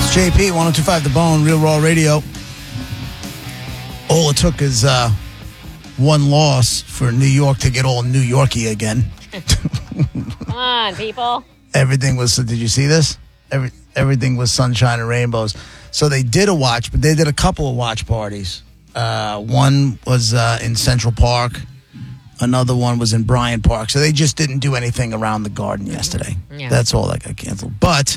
JP, 102.5 The Bone, Real Raw Radio. All it took is one loss for New York to get all New Yorky again. Come on, people. Everything was, did you see this? Everything was sunshine and rainbows. So they did a watch, but they did a couple of watch parties. One was in Central Park. Another one was in Bryant Park. So they just didn't do anything around the Garden yesterday. Yeah. That's all that got canceled. But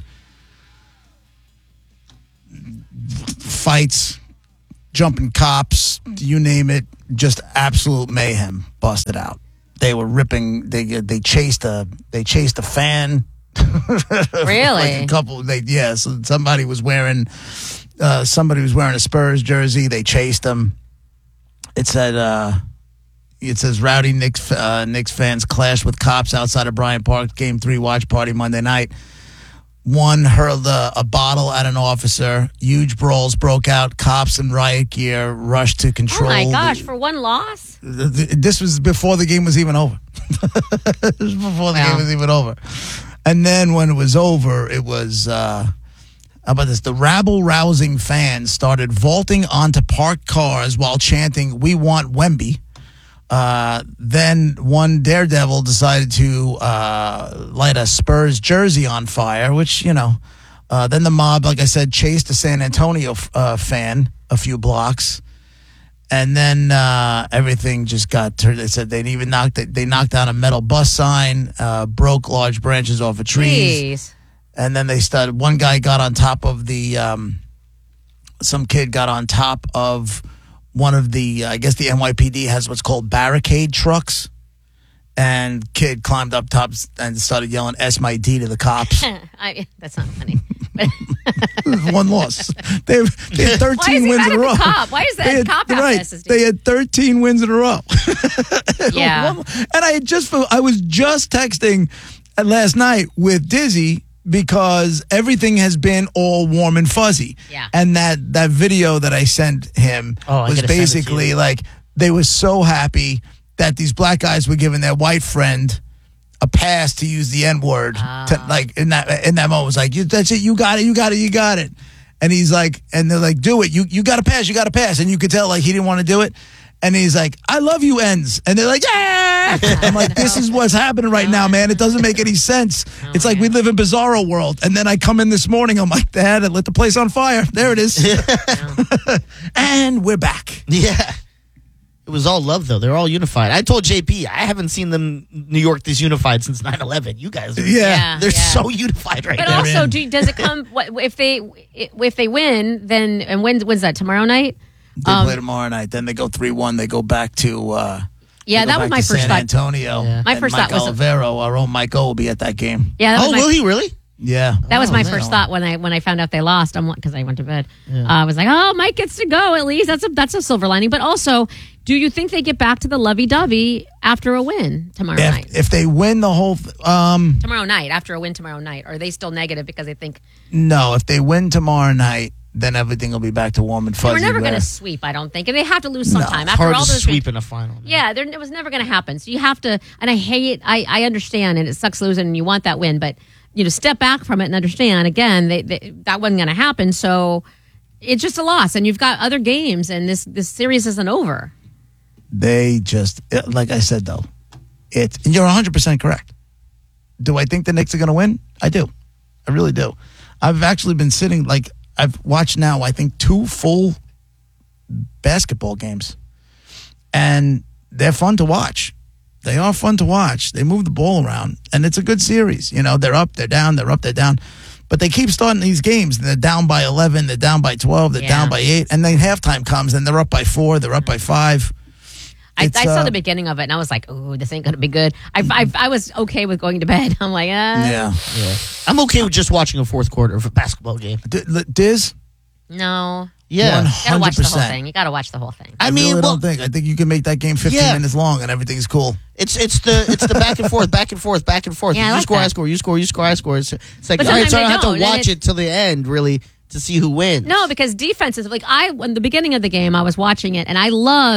fights, jumping cops, you name it, just absolute mayhem busted out. They were ripping. They chased a fan. Really? Like a couple. So somebody was wearing a Spurs jersey. They chased them. It says rowdy Knicks fans clashed with cops outside of Bryant Park. Game 3 watch party Monday night. One hurled a bottle at an officer. Huge brawls broke out. Cops in riot gear rushed to control. Oh, my gosh, for one loss? This was before the game was even over. This was before the game was even over. And then when it was over, it was, how about this? The rabble-rousing fans started vaulting onto parked cars while chanting, "We want Wemby." Then one daredevil decided to light a Spurs jersey on fire, which, then the mob, like I said, chased a San Antonio fan a few blocks. And then everything just got turned. They said they knocked down a metal bus sign, broke large branches off of trees. Jeez. And then one guy got on top of some kid got on top of one of the, I guess the NYPD has what's called barricade trucks. And kid climbed up top and started yelling "S my D" to the cops. That's not funny. One loss. They had 13 wins in a row. Why is that cop have this? They had 13 wins in a row. Yeah. And I was just texting last night with Dizzy because everything has been all warm and fuzzy. Yeah. And that video that I sent him was basically like they were so happy that these black guys were giving their white friend a pass to use the N-word. Like in that moment, it was like, that's it, you got it. And he's like, and they're like, do it. You got to pass. And you could tell like he didn't want to do it. And he's like, I love you, Ns. And they're like, yeah. I'm like, this is what's happening right now, man. It doesn't make any sense. It's like we live in Bizarro world. And then I come in this morning, I'm like, Dad, I lit the place on fire. There it is. And we're back. Yeah. It was all love, though. They're all unified. I told JP, I haven't seen them, New York, this unified since 9/11. You guys, they're so unified right now. But also, does it come if they win? Then and when's that? Tomorrow night. They play tomorrow night. Then they go 3-1. They go back to that was my first San thought. Antonio. Yeah. My first Mike thought was Olivero, our own Michael, will be at that game. Yeah. Will he really? Yeah. That was my first thought when I found out they lost. Because I went to bed. I was like, oh, Mike gets to go at least. That's a silver lining. But also, do you think they get back to the lovey-dovey after a win tomorrow night? If they win the whole... tomorrow night, after a win tomorrow night. Or are they still negative because they think... No, if they win tomorrow night, then everything will be back to warm and fuzzy. We're never going to sweep, I don't think. And they have to lose sometime. After hard all to those sweep in a final. Yeah, it was never going to happen. So you have to... And I hate... I understand, and it sucks losing, and you want that win, but... step back from it and understand, again, that wasn't going to happen. So it's just a loss. And you've got other games, and this series isn't over. They just, like I said, though, you're 100% correct. Do I think the Knicks are going to win? I do. I really do. I've actually been sitting, I've watched now, I think, 2 full basketball games. And they're fun to watch. They are fun to watch. They move the ball around, and it's a good series. They're up, they're down, they're up, they're down. But they keep starting these games, and they're down by 11, they're down by 12, they're down by 8, and then halftime comes, and they're up by 4, they're up by 5. I saw the beginning of it, and I was like, "Ooh, this ain't gonna be good." I was okay with going to bed. I'm like, yeah. I'm okay with just watching a fourth quarter of a basketball game. Diz? No. Yeah, 100%. You gotta watch the whole thing. You gotta watch the whole thing. I think you can make that game 15 minutes long, and everything's cool. It's the back and forth, back and forth, back and forth. Yeah, you score, I score. You score, you score, I score. It's like, But all right, so I sometimes don't have they to don't, watch it till the end, really, to see who wins. No, because defenses, in the beginning of the game, I was watching it, and I love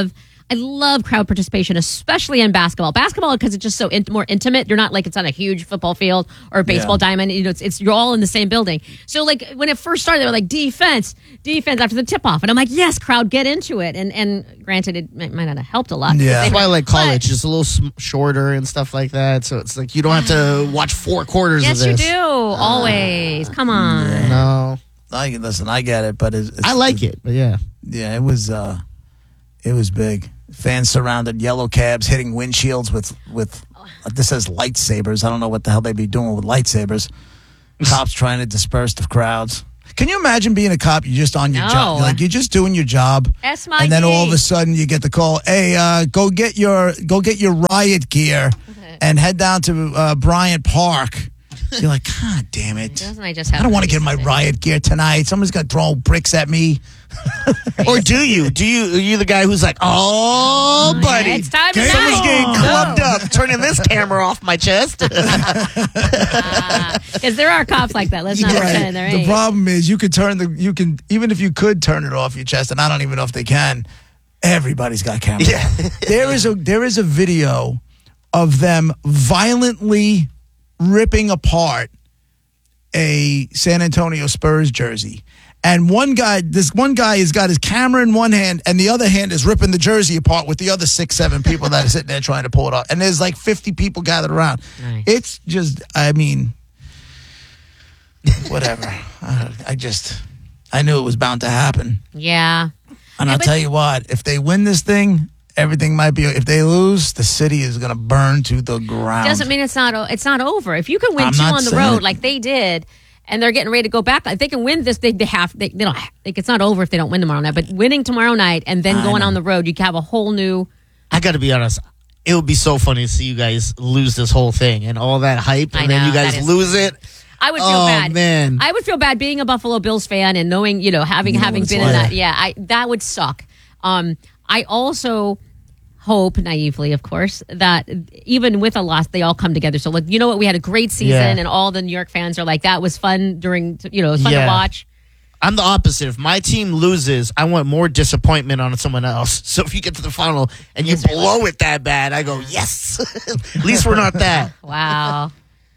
I love crowd participation, especially in basketball. Basketball, because it's just so more intimate. You're not like it's on a huge football field or a baseball diamond. You know, it's you're all in the same building. So like when it first started, they were like defense after the tip off, and I'm like, yes, crowd, get into it. And granted, it might not have helped a lot. Yeah, that's why I like college. It's a little shorter and stuff like that. So it's like you don't have to watch 4 quarters of this. Yes, you do. Always. Come on. Yeah. No. Listen, I get it, but I like it, but yeah. Yeah, it was big. Fans surrounded yellow cabs, hitting windshields with this says lightsabers. I don't know what the hell they'd be doing with lightsabers. Cops trying to disperse the crowds. Can you imagine being a cop? You're just on your job. Like you're just doing your job. And then all of a sudden you get the call, hey, go get your riot gear and head down to Bryant Park. You're like, God damn it. I don't want to get my riot gear tonight. Someone's going to throw bricks at me. Or do you? Are you the guy who's like, oh, buddy, it's time to someone's getting clubbed up, turning this camera off my chest? Because there are cops like that. Let's not pretend there ain't. The problem is you can even if you could turn it off your chest, and I don't even know if they can, everybody's got cameras. Yeah. There is a video of them violently ripping apart a San Antonio Spurs jersey. And this one guy has got his camera in one hand and the other hand is ripping the jersey apart with the other 6-7 people that are sitting there trying to pull it off. And there's like 50 people gathered around. Nice. It's just, I mean, whatever. I knew it was bound to happen. Yeah. And I'll tell you what, if they win this thing, everything might be. If they lose, the city is going to burn to the ground. Doesn't mean it's not over. If you can win 2 on the road like they did, and they're getting ready to go back, if they can win this, it's not over if they don't win tomorrow night. But winning tomorrow night and then going on the road, you can have a whole new. I got to be honest. It would be so funny to see you guys lose this whole thing and all that hype, and then you guys lose it. I would feel bad. Man. I would feel bad being a Buffalo Bills fan and knowing, having been in that. Yeah, that would suck. I also hope, naively, of course, that even with a loss, they all come together. So, you know what? We had a great season, and all the New York fans are like, that was fun it was fun to watch. I'm the opposite. If my team loses, I want more disappointment on someone else. So if you get to the final and you blow it that bad, I go, yes. At least we're not that. Wow.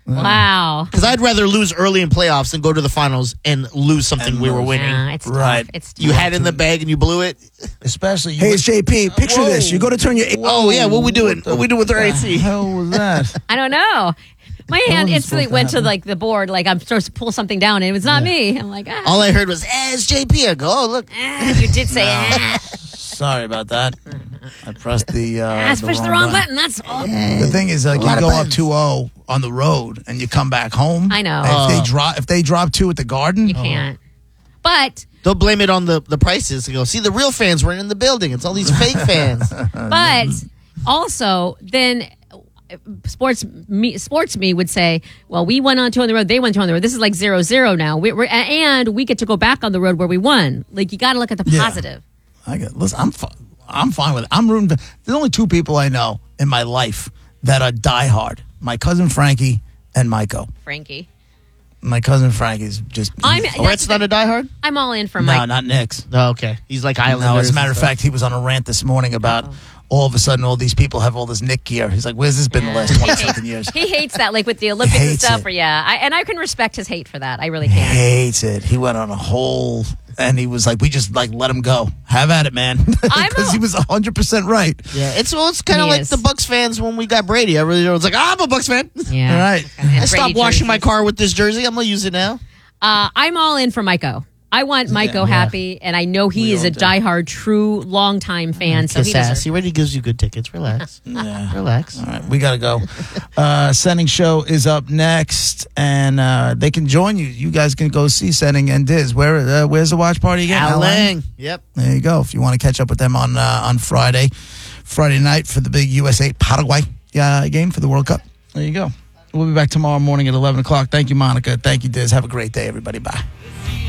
Wow. Because I'd rather lose early in playoffs than go to the finals and lose something we were winning. Yeah, it's tough. It's tough. You had it in the bag and you blew it. Especially hey, it's JP. Picture this. You go to turn your. Oh yeah, what we doing? What we doing with our AC? What the hell was that? I don't know. My hand instantly went to like the board, like I'm supposed to pull something down, and it was not me. I'm like, all I heard was, it's JP. I go, oh look, you did say, Sorry about that. I pressed the. I pushed the wrong button. That's all. The thing is, like, you go up 2-0 on the road, and you come back home. I know. If they drop 2 at the Garden, you can't. But they'll blame it on the prices. They go, see, the real fans weren't in the building. It's all these fake fans. But also, then sports me would say, well, we went on 2 on the road. They went 2 on the road. This is like 0-0 now. And we get to go back on the road where we won. Like, you got to look at the positive. Listen, I'm fine with it. I'm rooting. There's only 2 people I know in my life that are diehard. My cousin Frankie and Maiko. Frankie. My cousin Frankie's just. Brett's not a diehard? I'm all in for Mike. No, not Nick's. Oh, okay. He's like Islanders. No, as a matter of fact, he was on a rant this morning about all of a sudden all these people have all this Nick gear. He's like, where's this been the last 20-something years? He hates that, like with the Olympics and stuff. And I can respect his hate for that. I really can. Hates it. He went on a whole. And he was like, we just like let him go. Have at it, man. Because he was 100% right. Yeah, it's kind of like the Bucks fans when we got Brady. I really was like, I'm a Bucks fan. Yeah. All right. I stopped washing my car with this jersey. I'm going to use it now. I'm all in for Maiko. I want Maiko happy, and I know he is a diehard, true, long-time fan. So he already gives you good tickets. Relax. Relax. All right, we got to go. Sending show is up next, and they can join you. You guys can go see Sending and Diz. Where's the watch party again? Al Lang. Yep. There you go. If you want to catch up with them on Friday night for the big USA Paraguay game for the World Cup. There you go. We'll be back tomorrow morning at 11 o'clock. Thank you, Monica. Thank you, Diz. Have a great day, everybody. Bye.